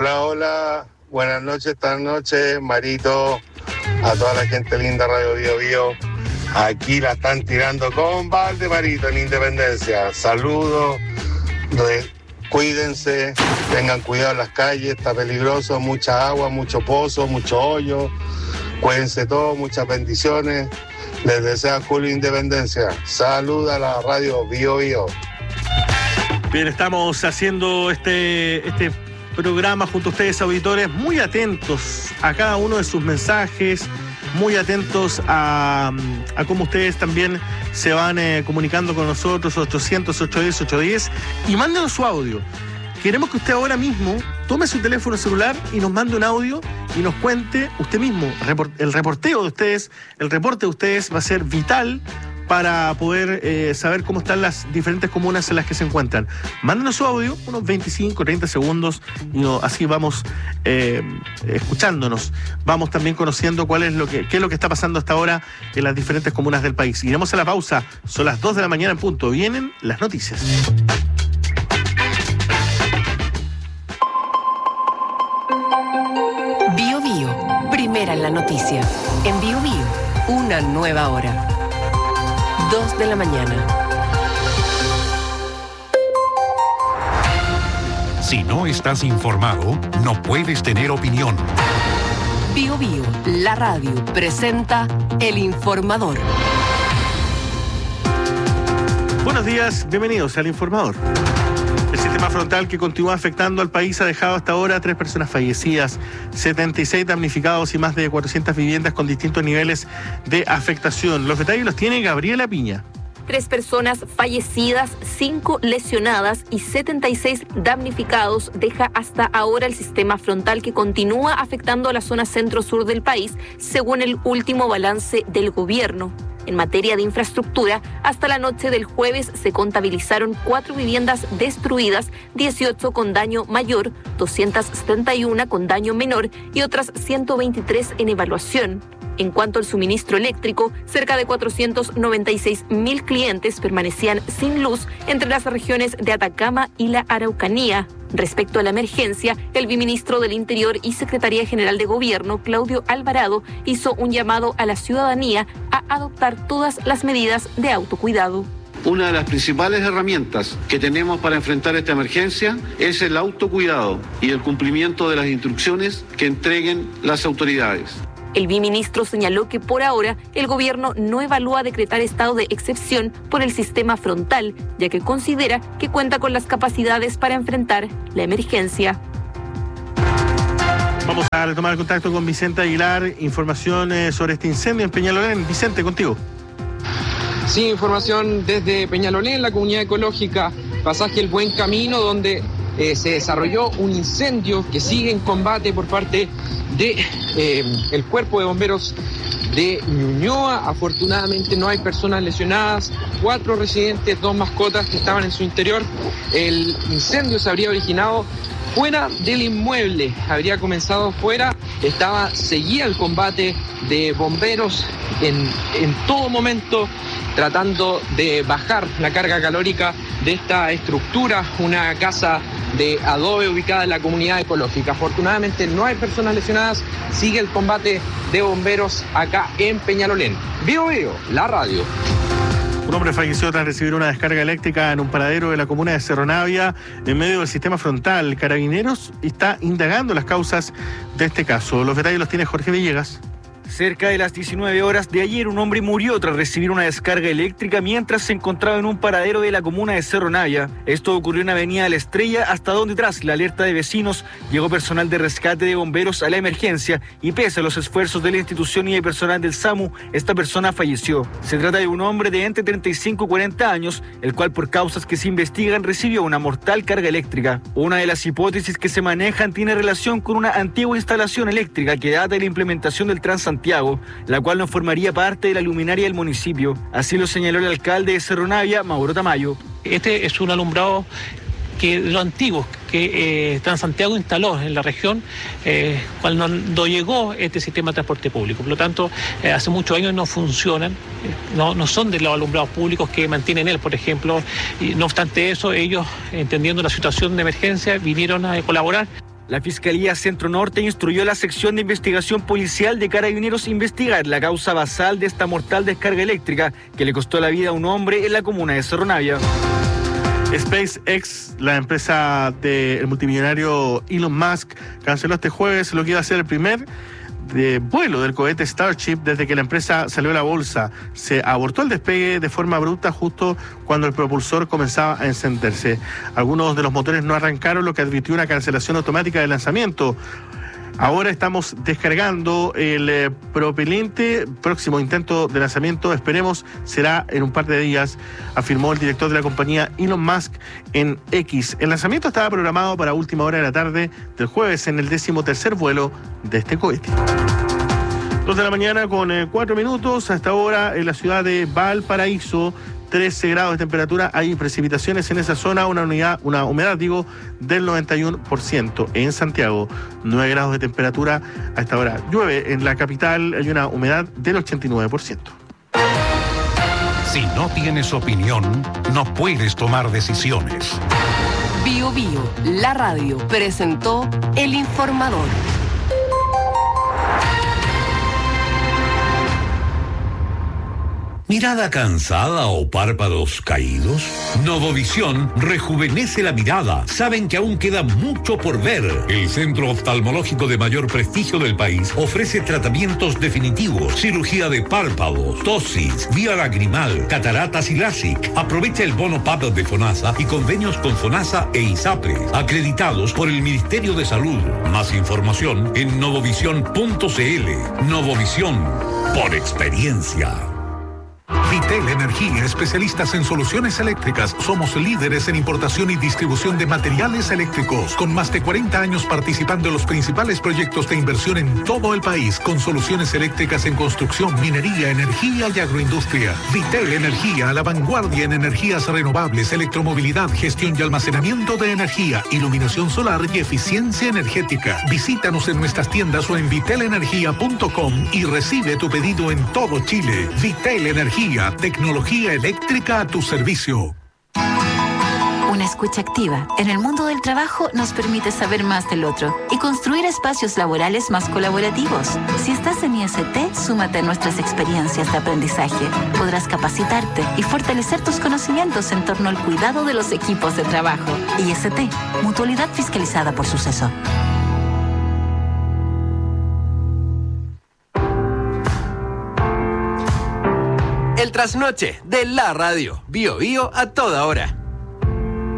Hola, hola, buenas noches, esta noche, Marito, a toda la gente linda Radio Bio Bio. Aquí la están tirando con balde, Marito, en Independencia. Saludos, cuídense, tengan cuidado en las calles, está peligroso, mucha agua, mucho pozo, mucho hoyo. Cuídense todos, muchas bendiciones. Les desea Julio Independencia. Saluda a la Radio Bio Bio. Bien, estamos haciendo este programa junto a ustedes, auditores, muy atentos a cada uno de sus mensajes, muy atentos a cómo ustedes también se van comunicando con nosotros, 800-810-810, y mándenos su audio. Queremos que usted ahora mismo tome su teléfono celular y nos mande un audio y nos cuente usted mismo. El reporteo de ustedes, el reporte de ustedes va a ser vital para poder saber cómo están las diferentes comunas en las que se encuentran. Mándenos su audio, unos 25, 30 segundos, y así vamos escuchándonos. Vamos también conociendo qué es lo que está pasando hasta ahora en las diferentes comunas del país. Iremos a la pausa, son las 2 de la mañana en punto. Vienen las noticias. Bio Bio, primera en la noticia. En Bio Bio, una nueva hora. 2 de la mañana. Si no estás informado, no puedes tener opinión. Bio Bio, la radio, presenta El Informador. Buenos días, bienvenidos al Informador. El sistema frontal que continúa afectando al país ha dejado hasta ahora 3 personas fallecidas, 76 damnificados y más de 400 viviendas con distintos niveles de afectación. Los detalles los tiene Gabriela Piña. 3 personas fallecidas, 5 lesionadas y 76 damnificados deja hasta ahora el sistema frontal que continúa afectando a la zona centro-sur del país, según el último balance del gobierno. En materia de infraestructura, hasta la noche del jueves se contabilizaron 4 viviendas destruidas, 18 con daño mayor, 271 con daño menor y otras 123 en evaluación. En cuanto al suministro eléctrico, cerca de 496.000 clientes permanecían sin luz entre las regiones de Atacama y la Araucanía. Respecto a la emergencia, el viceministro del Interior y Secretaría General de Gobierno, Claudio Alvarado, hizo un llamado a la ciudadanía a adoptar todas las medidas de autocuidado. Una de las principales herramientas que tenemos para enfrentar esta emergencia es el autocuidado y el cumplimiento de las instrucciones que entreguen las autoridades. El viceministro señaló que por ahora el gobierno no evalúa decretar estado de excepción por el sistema frontal, ya que considera que cuenta con las capacidades para enfrentar la emergencia. Vamos a retomar contacto con Vicente Aguilar, información sobre este incendio en Peñalolén. Vicente, contigo. Sí, información desde Peñalolén, la comunidad ecológica Pasaje El Buen Camino, donde se desarrolló un incendio que sigue en combate por parte de el Cuerpo de Bomberos de Ñuñoa. Afortunadamente no hay personas lesionadas, 4 residentes, 2 mascotas que estaban en su interior. El incendio se habría originado fuera del inmueble, habría comenzado fuera, seguía el combate de bomberos en todo momento, tratando de bajar la carga calórica de esta estructura, una casa de adobe ubicada en la comunidad ecológica. Afortunadamente no hay personas lesionadas, sigue el combate de bomberos acá en Peñalolén. Bio Bio, la radio. Un hombre falleció tras recibir una descarga eléctrica en un paradero de la comuna de Cerro Navia en medio del sistema frontal. Carabineros está indagando las causas de este caso. Los detalles los tiene Jorge Villegas. Cerca de las 19 horas de ayer, un hombre murió tras recibir una descarga eléctrica mientras se encontraba en un paradero de la comuna de Cerro Navia. Esto ocurrió en Avenida La Estrella, hasta donde tras la alerta de vecinos llegó personal de rescate de bomberos a la emergencia y pese a los esfuerzos de la institución y de personal del SAMU, esta persona falleció. Se trata de un hombre de entre 35 y 40 años, el cual por causas que se investigan recibió una mortal carga eléctrica. Una de las hipótesis que se manejan tiene relación con una antigua instalación eléctrica que data de la implementación del Transantiago, la cual no formaría parte de la luminaria del municipio. Así lo señaló el alcalde de Cerro Navia, Mauro Tamayo. Este es un alumbrado que de los antiguos que Transantiago instaló en la región cuando llegó este sistema de transporte público. Por lo tanto, hace muchos años no funcionan, no son de los alumbrados públicos que mantienen él, por ejemplo. Y no obstante eso, ellos, entendiendo la situación de emergencia, vinieron a colaborar. La Fiscalía Centro Norte instruyó a la sección de investigación policial de Carabineros investigar la causa basal de esta mortal descarga eléctrica que le costó la vida a un hombre en la comuna de Cerro Navia. SpaceX, la empresa del multimillonario Elon Musk, canceló este jueves lo que iba a ser el primer vuelo del cohete Starship desde que la empresa salió a la bolsa. Se abortó el despegue de forma abrupta justo cuando el propulsor comenzaba a encenderse. Algunos de los motores no arrancaron, lo que advirtió una cancelación automática del lanzamiento. Ahora estamos descargando el propelente. Próximo intento de lanzamiento, esperemos, será en un par de días, afirmó el director de la compañía Elon Musk en X. El lanzamiento estaba programado para última hora de la tarde del jueves en el 13º vuelo de este cohete. 2 de la mañana con 4 minutos. Hasta ahora en la ciudad de Valparaíso, 13 grados de temperatura, hay precipitaciones en esa zona, una humedad del 91%. En Santiago, 9 grados de temperatura, a esta hora llueve. En la capital hay una humedad del 89%. Si no tienes opinión, no puedes tomar decisiones. Bio Bio, la radio, presentó El Informador. ¿Mirada cansada o párpados caídos? Novovisión rejuvenece la mirada. Saben que aún queda mucho por ver. El centro oftalmológico de mayor prestigio del país ofrece tratamientos definitivos, cirugía de párpados, tosis, vía lagrimal, cataratas y LASIK. Aprovecha el bono PAP de FONASA y convenios con FONASA e ISAPRE, acreditados por el Ministerio de Salud. Más información en novovisión.cl. Novovisión, por experiencia. Vitel Energía, especialistas en soluciones eléctricas. Somos líderes en importación y distribución de materiales eléctricos, con más de 40 años participando en los principales proyectos de inversión en todo el país, con soluciones eléctricas en construcción, minería, energía y agroindustria. Vitel Energía, a la vanguardia en energías renovables, electromovilidad, gestión y almacenamiento de energía, iluminación solar y eficiencia energética. Visítanos en nuestras tiendas o en vitelenergia.com y recibe tu pedido en todo Chile. Vitel Energía, tecnología eléctrica a tu servicio. Una escucha activa en el mundo del trabajo nos permite saber más del otro y construir espacios laborales más colaborativos. Si estás en IST, súmate a nuestras experiencias de aprendizaje. Podrás capacitarte y fortalecer tus conocimientos en torno al cuidado de los equipos de trabajo. IST, mutualidad fiscalizada por Suceso. El trasnoche de la radio. Bio Bio a toda hora.